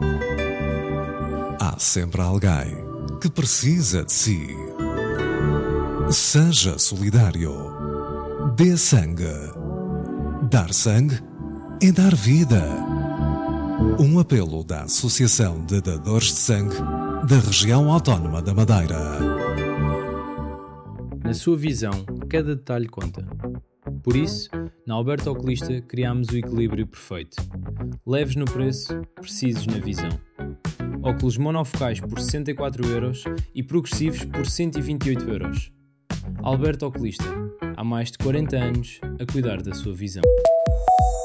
Há sempre alguém que precisa de si. Seja solidário. Dê sangue. Dar sangue é dar vida. Um apelo da Associação de Dadores de Sangue da Região Autónoma da Madeira. Na sua visão, cada detalhe conta. Por isso, na Alberto Oculista criámos o equilíbrio perfeito. Leves no preço, precisos na visão. Óculos monofocais por 64€ e progressivos por 128€. Alberto Oculista, há mais de 40 anos a cuidar da sua visão.